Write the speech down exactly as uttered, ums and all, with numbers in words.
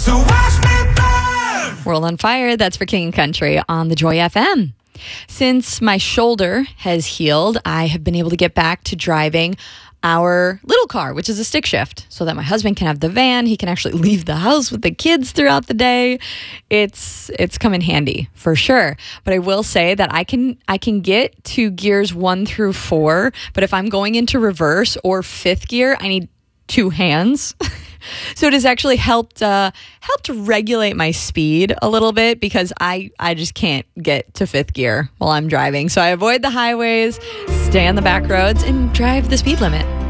So watch me burn. World on Fire, that's for King and Country on the Joy F M. Since my shoulder has healed, I have been able to get back to driving our little car, which is a stick shift, so that my husband can have the van. He can actually leave the house with the kids throughout the day. It's it's come in handy for sure. But I will say that I can I can get to gears one through four, but if I'm going into reverse or fifth gear, I need two hands. So it has actually helped uh, helped regulate my speed a little bit, because I, I just can't get to fifth gear while I'm driving. So I avoid the highways, stay on the back roads, and drive the speed limit.